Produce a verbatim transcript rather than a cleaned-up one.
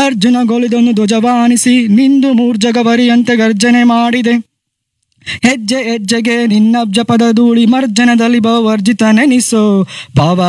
ಅರ್ಜುನ ಗೋಲಿದೊಂದು ಧ್ವಜವಾಣಿಸಿ ನಿಂದು ಮೂರ್ಜಗವರಿಯಂತೆ ಗರ್ಜನೆ ಮಾಡಿದೆ. ಹೆಜ್ಜೆ ಹೆಜ್ಜೆಗೆ ನಿನ್ನಬ್ಜ ಪದ ಧೂಳಿ ಮರ್ಜನದಲ್ಲಿ ಭಾವರ್ಜಿತ ನೆನಿಸೋ ಭಾವ